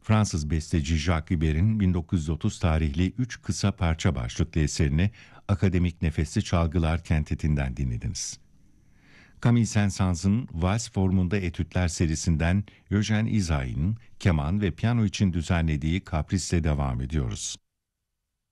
Fransız besteci Jacques Ibber'in 1930 tarihli 3 kısa parça başlıklı eserini akademik nefesli çalgılar kentetinden dinlediniz. Camille Saint-Saëns'ın vals formunda etütler serisinden Eugène Ysaÿe'nin keman ve piyano için düzenlediği Kapris'le devam ediyoruz.